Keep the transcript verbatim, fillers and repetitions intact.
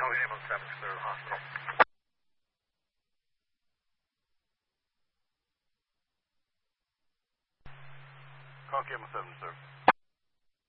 ambulance seven, clear the hospital. Call Cable seven, sir.